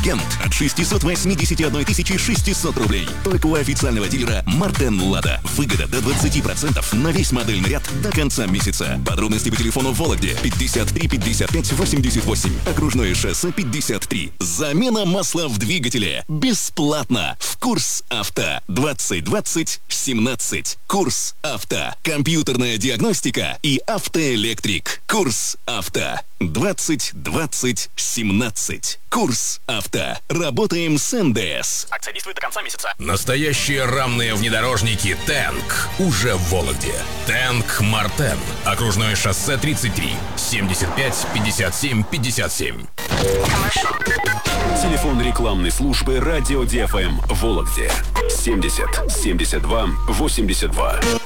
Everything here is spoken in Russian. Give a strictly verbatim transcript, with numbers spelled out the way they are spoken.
Легенд от шестьсот восемьдесят одна тысяча шестьсот рублей. Только у официального дилера Мартен Лада. Выгода до двадцать процентов на весь модельный ряд до конца месяца. Подробности по телефону в Вологде пятьдесят три пятьдесят пять восемьдесят восемь. Окружное шоссе пятьдесят три. Замена масла в двигателе. Бесплатно. В Курс Авто. двадцать двадцать семнадцать. Курс Авто. Компьютерная диагностика и автоэлектрик. Курс Авто. двадцать двадцать семнадцать. Курс Авто. Работаем с эн дэ эс. Акция действует до конца месяца. Настоящие рамные внедорожники «Тэнк» уже в Вологде. «Тэнк Мартен». Окружное шоссе тридцать три. семьдесят пять пятьдесят семь пятьдесят семь. Телефон рекламной службы «Радио ди эф эм» в Вологде. семьдесят семьдесят два восемьдесят два.